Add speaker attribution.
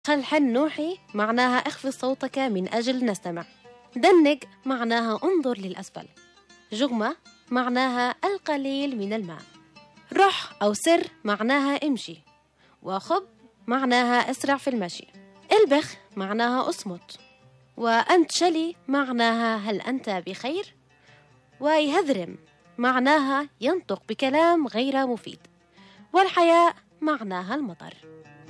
Speaker 1: خلحن نوحي معناها اخفض صوتك من أجل نستمع. دنق معناها انظر للأسفل. جغمة معناها القليل من الماء. رح أو سر معناها امشي. وخب معناها اسرع في المشي. البخ معناها اصمت. وأنت شلي معناها هل أنت بخير؟ ويهذرم معناها ينطق بكلام غير مفيد. والحياء معناها المطر.